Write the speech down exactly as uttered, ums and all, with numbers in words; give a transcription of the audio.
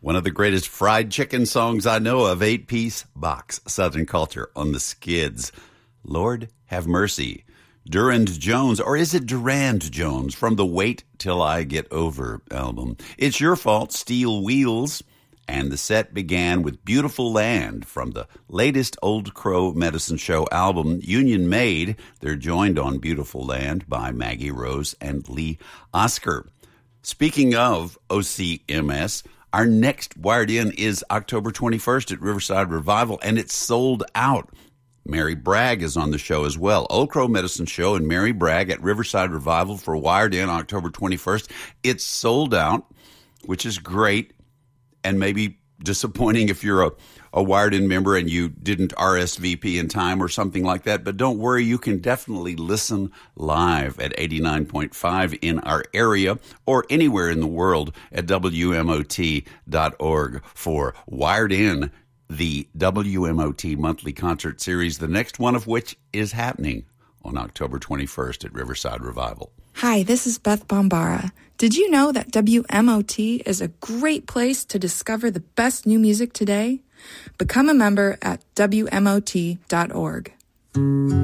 One of the greatest fried chicken songs I know of, eight-piece box, Southern Culture on the Skids. Lord Have Mercy. Durand Jones, or is it Durand Jones, from the Wait Till I Get Over album. It's Your Fault, Steel Wheels. And the set began with Beautiful Land from the latest Old Crow Medicine Show album, Union Made. They're joined on Beautiful Land by Maggie Rose and Lee Oscar. Speaking of O C M S, our next Wired In is October twenty-first at Riverside Revival, and it's sold out. Mary Bragg is on the show as well. Old Crow Medicine Show and Mary Bragg at Riverside Revival for Wired In October twenty-first. It's sold out, which is great and maybe disappointing if you're a, a Wired In member and you didn't R S V P in time or something like that. But don't worry, you can definitely listen live at eighty-nine point five in our area or anywhere in the world at W M O T dot org for Wired In, the W M O T monthly concert series, the next one of which is happening on October twenty-first at Riverside Revival. Hi, this is Beth Bombara. Did you know that W M O T is a great place to discover the best new music today? Become a member at W M O T dot org.